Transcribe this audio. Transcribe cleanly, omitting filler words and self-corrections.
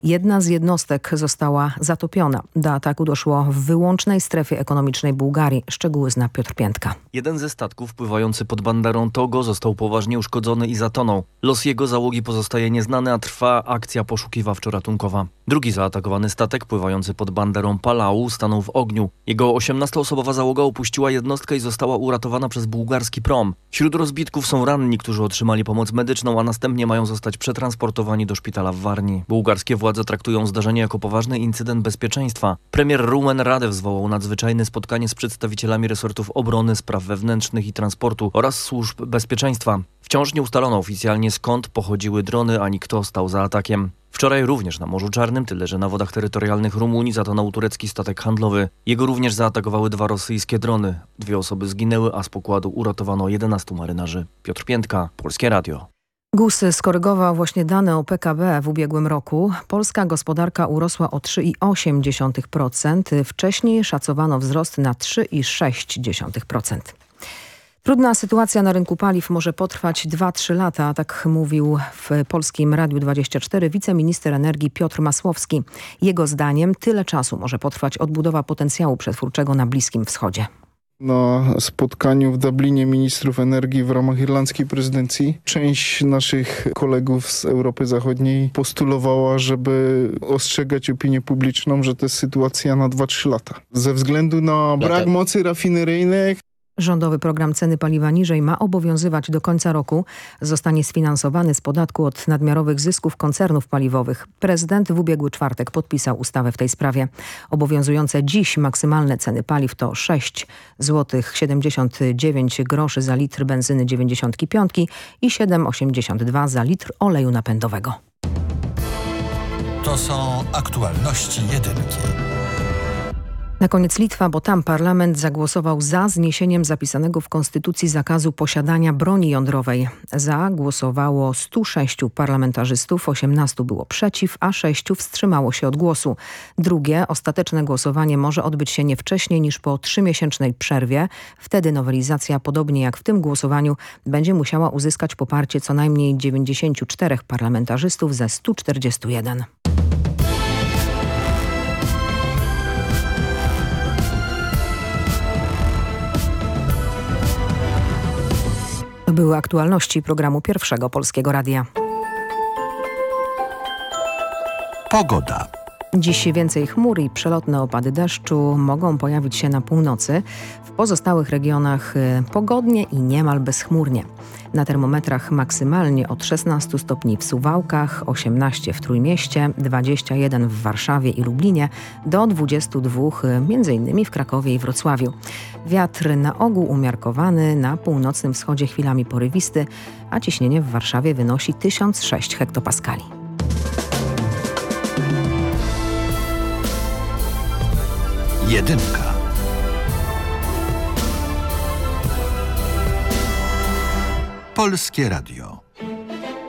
Jedna z jednostek została zatopiona. Do ataku doszło w wyłącznej strefie ekonomicznej Bułgarii. Szczegóły zna Piotr Piętka. Jeden ze statków pływający pod banderą Togo został poważnie uszkodzony i zatonął. Los jego załogi pozostaje nieznany, a trwa akcja poszukiwawczo-ratunkowa. Drugi zaatakowany statek pływający pod banderą Palau stanął w ogniu. Jego 18-osobowa załoga opuściła jednostkę i została uratowana przez bułgarski prom. Wśród rozbitków są ranni, którzy otrzymali pomoc medyczną, a następnie mają zostać przetransportowani do szpitala w Warni. Bułgarskie władze traktują zdarzenie jako poważny incydent bezpieczeństwa. Premier Rumen Radev zwołał nadzwyczajne spotkanie z przedstawicielami resortów obrony, spraw wewnętrznych i transportu oraz służb bezpieczeństwa. Wciąż nie ustalono oficjalnie, skąd pochodziły drony, ani kto stał za atakiem. Wczoraj również na Morzu Czarnym, tyle że na wodach terytorialnych Rumunii, zatonął turecki statek handlowy. Jego również zaatakowały 2 rosyjskie drony. 2 osoby zginęły, a z pokładu uratowano 11 marynarzy. Piotr Piętka, Polskie Radio. GUS skorygował właśnie dane o PKB w ubiegłym roku. Polska gospodarka urosła o 3,8%. Wcześniej szacowano wzrost na 3,6%. Trudna sytuacja na rynku paliw może potrwać 2-3 lata, tak mówił w Polskim Radiu 24 wiceminister energii Piotr Masłowski. Jego zdaniem tyle czasu może potrwać odbudowa potencjału przetwórczego na Bliskim Wschodzie. Na spotkaniu w Dublinie ministrów energii w ramach irlandzkiej prezydencji część naszych kolegów z Europy Zachodniej postulowała, żeby ostrzegać opinię publiczną, że to jest sytuacja na 2-3 lata. Ze względu na brak mocy rafineryjnych. Rządowy program ceny paliwa niżej ma obowiązywać do końca roku. Zostanie sfinansowany z podatku od nadmiarowych zysków koncernów paliwowych. Prezydent w ubiegły czwartek podpisał ustawę w tej sprawie. Obowiązujące dziś maksymalne ceny paliw to 6,79 zł za litr benzyny 95 i 7,82 za litr oleju napędowego. To są aktualności jedynki. Na koniec Litwa, bo tam parlament zagłosował za zniesieniem zapisanego w konstytucji zakazu posiadania broni jądrowej. Za głosowało 106 parlamentarzystów, 18 było przeciw, a 6 wstrzymało się od głosu. Drugie, ostateczne głosowanie może odbyć się nie wcześniej niż po 3-miesięcznej przerwie. Wtedy nowelizacja, podobnie jak w tym głosowaniu, będzie musiała uzyskać poparcie co najmniej 94 parlamentarzystów ze 141. To były aktualności programu Pierwszego Polskiego Radia. Pogoda. Dziś więcej chmur i przelotne opady deszczu mogą pojawić się na północy. W pozostałych regionach pogodnie i niemal bezchmurnie. Na termometrach maksymalnie od 16 stopni w Suwałkach, 18 w Trójmieście, 21 w Warszawie i Lublinie, do 22 m.in. w Krakowie i Wrocławiu. Wiatr na ogół umiarkowany, na północnym wschodzie chwilami porywisty, a ciśnienie w Warszawie wynosi 1006 hektopaskali. Jedynka. Polskie Radio.